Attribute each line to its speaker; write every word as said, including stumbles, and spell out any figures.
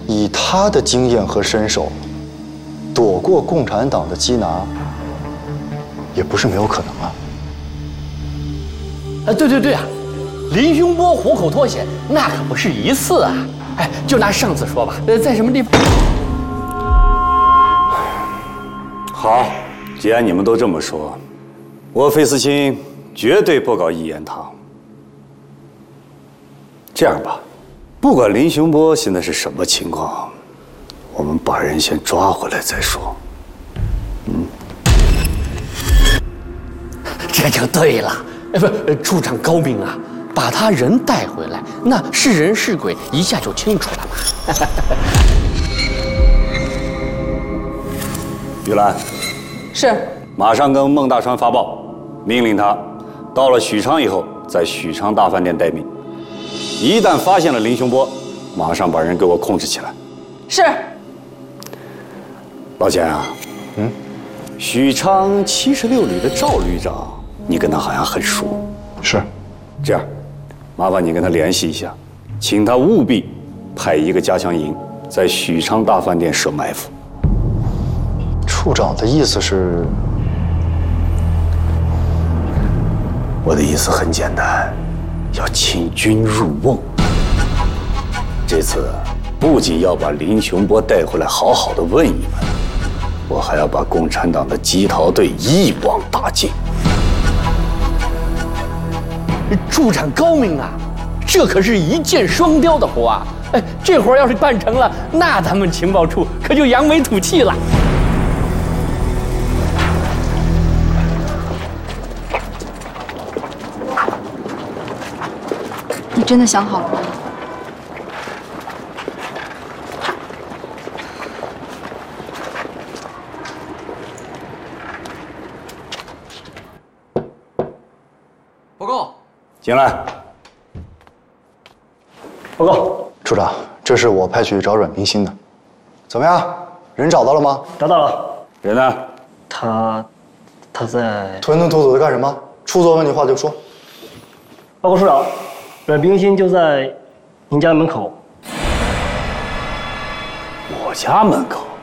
Speaker 1: 以他的经验和身手，躲过共产党的缉拿，也不是没有可能啊。
Speaker 2: 啊，对对对啊，林凶波虎口脱险，那可不是一次啊！哎，就拿上次说吧，呃，在什么地方？
Speaker 3: 好，既然你们都这么说，我费思清绝对不搞一言堂。这样吧，不管林雄波现在是什么情况，我们把人先抓回来再说。嗯，
Speaker 2: 这就对了。哎，不，处长高明啊，把他人带回来，那是人是鬼一下就清楚了嘛。
Speaker 3: 玉兰，
Speaker 4: 是，
Speaker 3: 马上跟孟大川发报，命令他到了许昌以后，在许昌大饭店待命。一旦发现了林雄波，马上把人给我控制起来。
Speaker 4: 是。
Speaker 3: 老钱啊，嗯，许昌七十六旅的赵旅长，你跟他好像很熟。
Speaker 1: 是。
Speaker 3: 这样，麻烦你跟他联系一下，请他务必派一个加强营在许昌大饭店设埋伏。
Speaker 1: 处长的意思是？
Speaker 3: 我的意思很简单，要请君入瓮。这次不仅要把林雄波带回来好好的问一问，我还要把共产党的缉逃队一网打尽。
Speaker 2: 处长高明啊，这可是一箭双雕的活啊！哎，这活要是办成了，那咱们情报处可就扬眉吐气了。
Speaker 5: 你真的想好了吗？
Speaker 2: 报告。
Speaker 3: 进来。
Speaker 1: 报告，处长，这是我派去找阮冰心的，怎么样？人找到了吗？
Speaker 6: 找到了。
Speaker 3: 人呢？
Speaker 6: 他，他在。
Speaker 1: 吞吞吐吐的干什么？处座问你话就说。
Speaker 6: 报告处长，阮冰心就在您家门口。
Speaker 3: 我家门口？